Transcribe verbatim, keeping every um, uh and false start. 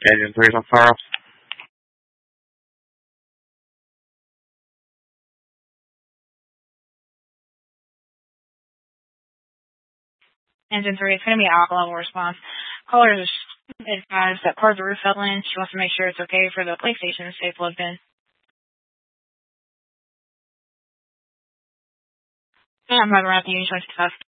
Engine three is on fire ops. Engine three, it's going to be an alpha level response. Caller is advised that part of the roof fell in. She wants to make sure it's okay for the PlayStation to stay plugged in. Yeah, I'm driving around the Union twenty-five.